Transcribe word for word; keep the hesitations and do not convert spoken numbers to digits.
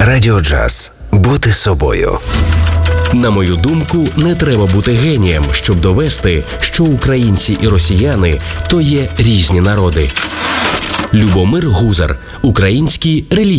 Радіо Джаз. Бути собою. На мою думку, не треба бути генієм, щоб довести, що українці і росіяни – то є різні народи. Любомир Гузар. Українські релігійні